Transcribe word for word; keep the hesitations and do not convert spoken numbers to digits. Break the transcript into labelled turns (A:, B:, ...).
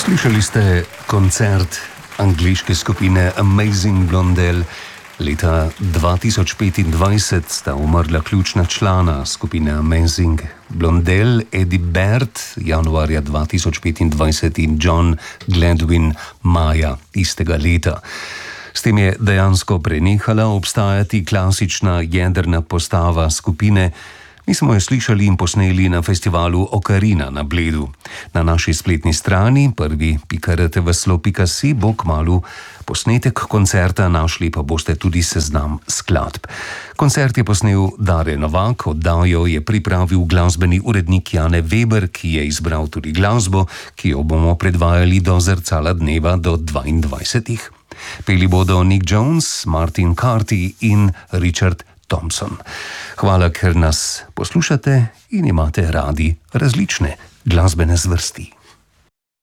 A: Slišali ste koncert angleške skupine Amazing Blondel. Leta dva tisoč petindvajset sta umrla ključna člana skupine Amazing Blondel, Eddie Baird januarja dva tisoč petindvajset in John Gladwin maja istega leta. S tem je dejansko prenehala obstajati klasična jedrna postava skupine. Mi smo jo slišali in posneli na festivalu Ocarina na Bledu. Na naši spletni strani prvi pika r t v slo pika si bo kmalu posnetek koncerta, našli pa boste tudi seznam skladb. Koncert je posnel Dare Novak, oddajo je pripravil glasbeni urednik Jane Weber, ki je izbral tudi glasbo, ki jo bomo predvajali do zrcala dneva do dvaindvajsetih. Peli bodo Nick Jones, Martin Carty in Richard Thompson. Hvala, ker nas poslušate in imate radi različne glasbene zvrsti.